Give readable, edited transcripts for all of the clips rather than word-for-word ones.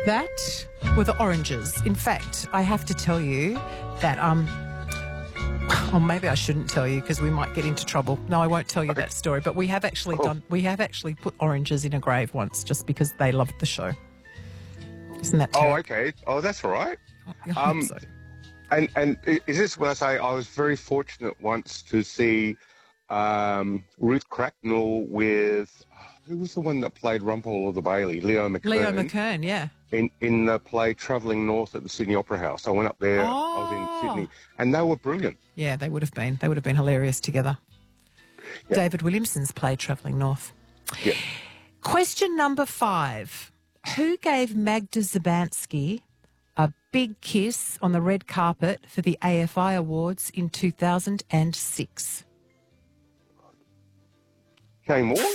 That were the oranges. In fact, I have to tell you that, or maybe I shouldn't tell you because we might get into trouble. No, I won't tell you that story. But we have actually put oranges in a grave once just because they loved the show. Isn't that terrible? Oh, okay. Oh, that's all right. I hope so. And is this when I say I was very fortunate once to see Ruth Cracknell with, who was the one that played Rumpole of the Bailey? Leo McKern. Leo McKern, yeah. In the play Travelling North at the Sydney Opera House. I went up there, I was in Sydney, and they were brilliant. Yeah, they would have been. They would have been hilarious together. Yeah. David Williamson's played Travelling North. Yeah. Question number 5. Who gave Magda Szubanski a big kiss on the red carpet for the AFI Awards in 2006? Shane Warne?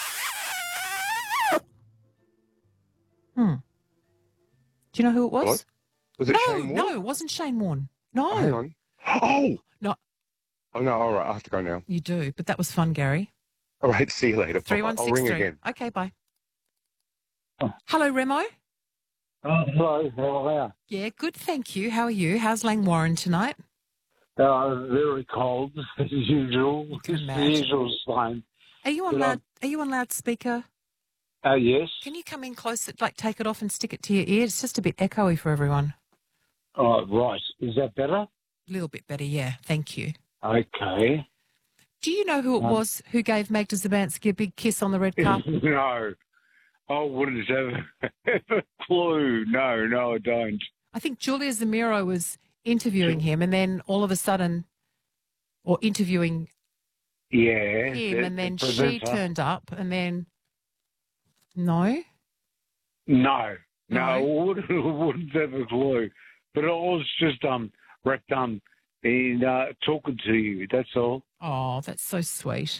Do you know who it was? What? Was it Shane Warne? No, it wasn't Shane Warne. No. Hang on. Oh! No, Oh, no, all right, I have to go now. you do, but that was fun, Gary. All right, see you later. I'll ring 3163. again. Okay, bye. Hello, Remo. Hello, how are Yeah, good, thank you. How are you? How's Langwarren tonight? you? Very cold, as usual. can It's the imagine. usual same. Are you on Good loud? Are you on loudspeaker? Yes. Can you come in closer, like take it off and stick it to your ear? It's just a bit echoey for everyone. Oh, right. Is that better? A little bit better, yeah. Thank you. Okay. Do you know who it was who gave Magda Szubanski a big kiss on the red carpet? No. I wouldn't have a clue. No, I don't. I think Julia Zamiro was interviewing him, and then all of a sudden, or interviewing Yeah. him, and then she turned up, and then no. No, No? I wouldn't have a clue. But I was just wrapped in talking to you. That's all. Oh, that's so sweet.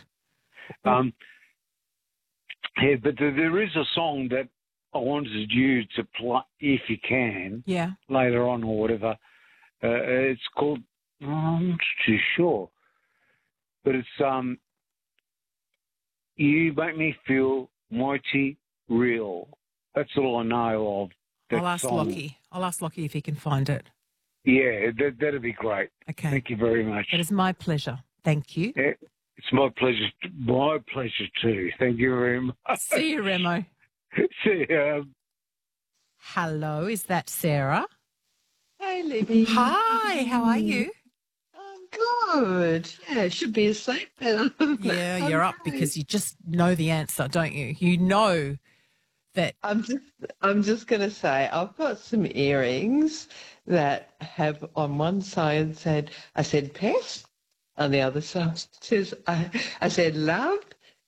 Yeah, but there is a song that I wanted you to play, if you can, Yeah. later on or whatever. It's called, I'm not too sure, but it's You Make Me Feel Mighty Real. That's all I know of. That I'll ask song. Lockie. I'll ask Lockie if he can find it. Yeah, that'd be great. Okay. Thank you very much. It is my pleasure. Thank you. Yeah, it's my pleasure. My pleasure too. Thank you very much. See you, Remo. See ya. Hello, is that Sarah? Hey, Libby. Hi, how are you? I'm good. Yeah, it should be asleep. Yeah, you're up because you just know the answer, don't you? You know that. I'm just going to say I've got some earrings that have on one side I said pet, on the other side says I said love.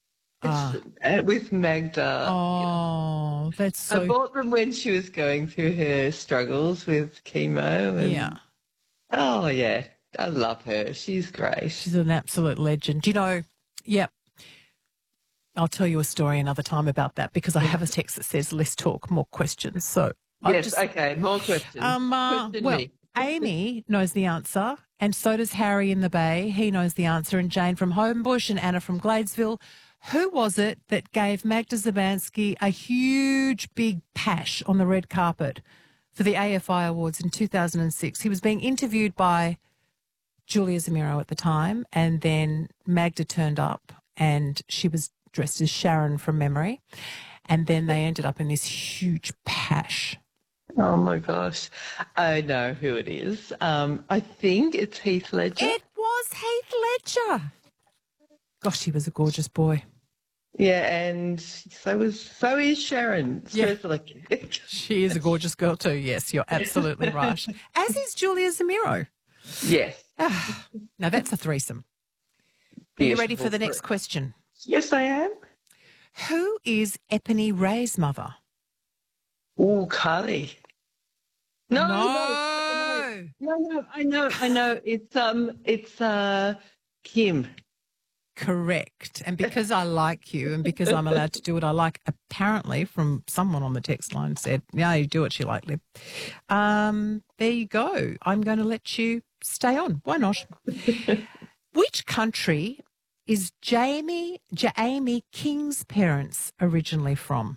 With Magda. Oh, that's so. I bought them when she was going through her struggles with chemo. And, Yeah, oh, yeah. I love her. She's great. she's an absolute legend. Do you know? Yep. I'll tell you a story another time about that because I have a text that says "Let's talk more questions." So Yes, okay. More questions. Question well, me. Amy knows the answer, and so does Harry in the Bay. He knows the answer, and Jane from Homebush and Anna from Gladesville. Who was it that gave Magda Szubanski a huge, big pash on the red carpet for the AFI Awards in 2006? He was being interviewed by Julia Zamiro at the time, and then Magda turned up, and she was dressed as Sharon from Memory, and then they ended up in this huge pash. Oh, my gosh. I know who it is. I think it's Heath Ledger. It was Heath Ledger. Gosh, he was a gorgeous boy. Yeah, and so is Sharon. Yeah. Especially. She is a gorgeous girl too. Yes, you're absolutely right. As is Julia Zamiro. Yes. Now that's a threesome. Are you ready for the next question? Yes, I am. Who is Epony Ray's mother? Oh, Carly. No. I know. It's Kim. Correct. And because I like you and because I'm allowed to do what I like, apparently from someone on the text line said, yeah, you do what you like, Lib. There you go. I'm going to let you stay on. Why not? Which country is Jamie King's parents originally from?